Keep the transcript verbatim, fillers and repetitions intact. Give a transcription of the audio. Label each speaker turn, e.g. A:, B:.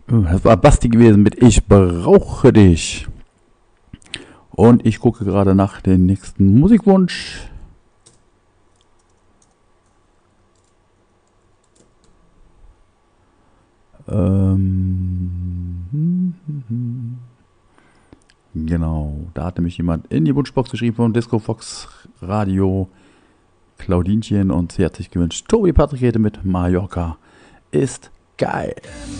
A: Das war Basti gewesen mit Ich brauche dich. Und ich gucke gerade nach dem nächsten Musikwunsch. Ähm, genau, da hat nämlich jemand in die Wunschbox geschrieben von Disco Fox Radio. Claudinchen und sie hat sich gewünscht, Tobi Patrick mit Mallorca ist geil.